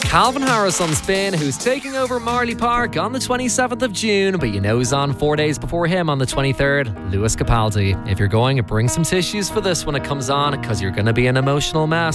Calvin Harris on Spin, who's taking over Marley Park on the 27th of June, but you know who's on 4 days before him on the 23rd? Lewis Capaldi. If you're going, bring some tissues for this when it comes on, because you're going to be an emotional mess.